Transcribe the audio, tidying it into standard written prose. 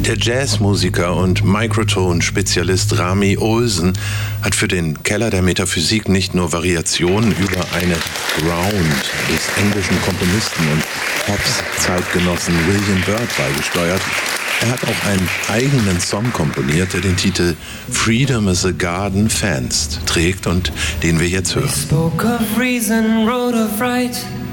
Der Jazzmusiker und Microtone-Spezialist Rami Olsen hat für den Keller der Metaphysik nicht nur Variationen über eine Round des englischen Komponisten und Pops-Zeitgenossen William Byrd beigesteuert. Er hat auch einen eigenen Song komponiert, der den Titel Freedom is a Garden Fenced trägt und den wir jetzt hören. Spoke of reason, road of right.